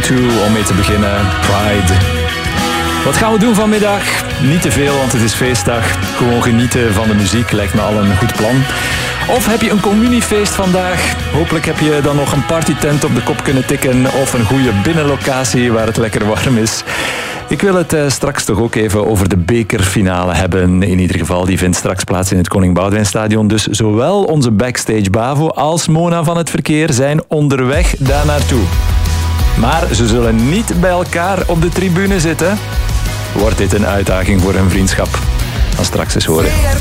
U2 om mee te beginnen. Pride. Wat gaan we doen vanmiddag? Niet te veel, want het is feestdag. Gewoon genieten van de muziek lijkt me al een goed plan. Of heb je een communiefeest vandaag? Hopelijk heb je dan nog een partytent op de kop kunnen tikken of een goede binnenlocatie waar het lekker warm is. Ik wil het straks toch ook even over de bekerfinale hebben. In ieder geval, die vindt straks plaats in het Koning Boudewijnstadion. Dus zowel onze backstage Bavo als Mona van het verkeer zijn onderweg daar naartoe. Maar ze zullen niet bij elkaar op de tribune zitten. Wordt dit een uitdaging voor hun vriendschap? Dan straks eens horen.